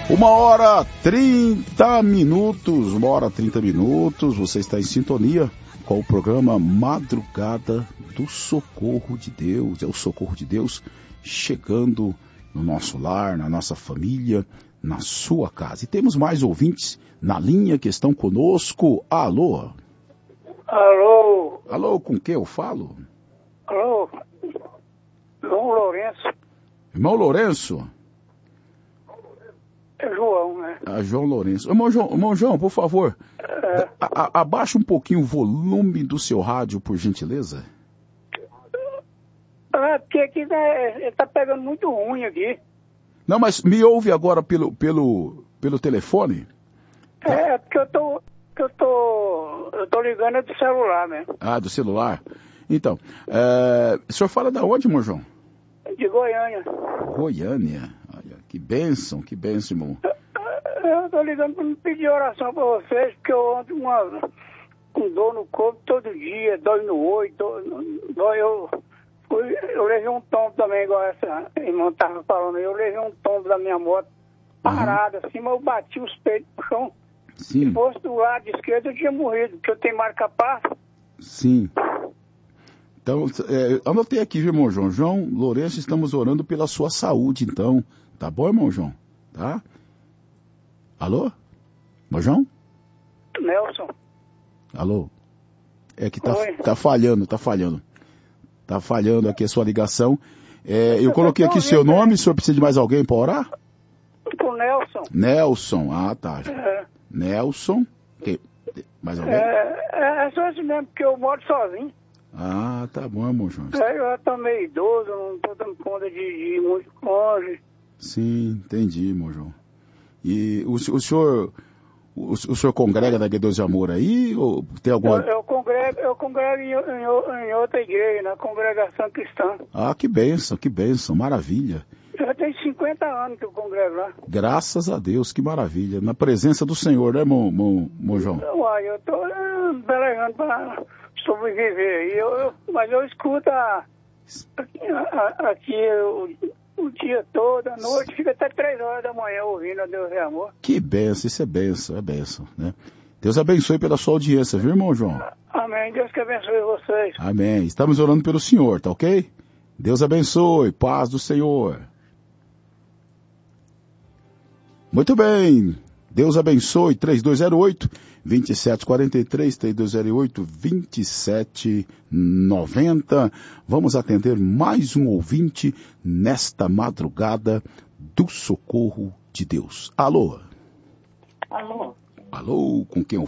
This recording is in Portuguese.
1h30, você está em sintonia com o programa Madrugada do Socorro de Deus. É o Socorro de Deus chegando no nosso lar, na nossa família, na sua casa. E temos mais ouvintes na linha que estão conosco. Alô? Alô? Alô, com quem eu falo? Alô? João Lourenço. Irmão Lourenço? É João, né? João Lourenço. Irmão João, por favor, abaixa um pouquinho o volume do seu rádio, por gentileza. Porque aqui tá pegando muito ruim aqui. Não, mas me ouve agora pelo telefone? Tá? Porque eu tô ligando do celular mesmo. Ah, do celular? Então, o senhor fala da onde, irmão João? De Goiânia. Goiânia? Olha, que bênção, irmão. Eu tô ligando para me pedir oração para vocês, porque eu ando com dor no corpo todo dia, dói no olho, eu levei um tombo também, igual essa irmã tava falando, eu levei um tombo da minha moto, parada assim, mas eu bati os peitos no chão. Sim. Se fosse do lado esquerdo, eu tinha morrido, porque eu tenho marca-passo. Sim. Então, anotei aqui, viu, irmão João? João Lourenço, estamos orando pela sua saúde, então. Tá bom, irmão João? Tá? Alô? Irmão João? Nelson. Alô? É que tá falhando. Tá falhando aqui a sua ligação. Eu coloquei aqui seu nome, o senhor precisa de mais alguém para orar? Pro Nelson. Nelson, tá. Nelson. Mais alguém? É só isso mesmo, porque eu moro sozinho. Ah, tá bom, irmão João. Eu já tô meio idoso, não tô dando conta de ir muito longe. Sim, entendi, irmão João. E o senhor congrega na Deus de Amor aí? Ou tem alguma... Eu congrego em outra igreja, na congregação cristã. Ah, que bênção, maravilha. Já tem 50 anos que eu congrego lá. Graças a Deus, que maravilha. Na presença do Senhor, né, irmão João? Eu tô pelejando para sobreviver. Mas eu escuto aqui o dia todo, a noite, fica até 3 horas da manhã ouvindo a Deus é Amor. Que bênção, isso é bênção, né? Deus abençoe pela sua audiência, viu, irmão João? Amém, Deus que abençoe vocês. Amém, estamos orando pelo Senhor, tá ok? Deus abençoe, paz do Senhor. Muito bem, Deus abençoe, 3208-2743, 3208-2790. Vamos atender mais um ouvinte nesta madrugada do Socorro de Deus. Alô? Alô? Alô, com quem eu